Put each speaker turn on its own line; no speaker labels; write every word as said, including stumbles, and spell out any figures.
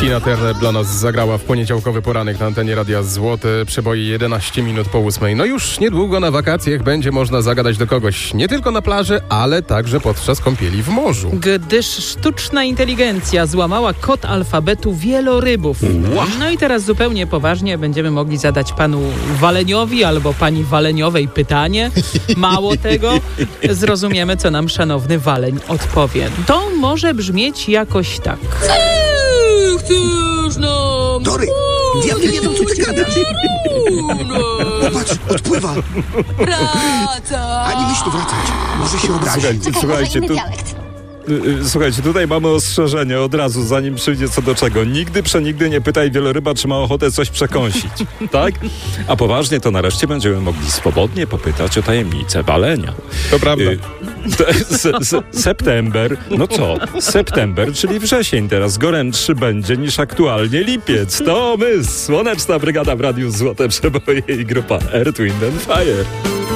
Tina Turner dla nas zagrała w poniedziałkowy poranek na antenie Radia Złote. Przeboje jedenaście minut po ósmej. No już niedługo na wakacjach będzie można zagadać do kogoś. Nie tylko na plaży, ale także podczas kąpieli w morzu.
Gdyż sztuczna inteligencja złamała kod alfabetu wielorybów.
Wow.
No i teraz zupełnie poważnie będziemy mogli zadać panu Waleniowi albo pani Waleniowej pytanie. Mało tego, zrozumiemy, co nam szanowny Waleń odpowie. To może brzmieć jakoś tak.
Chcesz nam...
Dory, diabli wiedzą, co ty gadasz. Popatrz, odpływa.
Wraca!
Ani myśl tu wracać. Może się obrazić.
Słuchajcie,
Czekaj,
słuchajcie,
może
tu,
inny dialekt.
y, y, słuchajcie, tutaj mamy ostrzeżenie od razu, zanim przyjdzie co do czego. Nigdy przenigdy nie pytaj wieloryba, czy ma ochotę coś przekąsić, tak? A poważnie to nareszcie będziemy mogli swobodnie popytać o tajemnicę walenia.
To prawda.
Y, to jest s- s- september, no co? September, czyli wrzesień teraz gorętszy będzie niż aktualnie lipiec. To my, Słoneczna Brygada w Radiu Złote Przeboje i grupa Earth, Wind and Fire.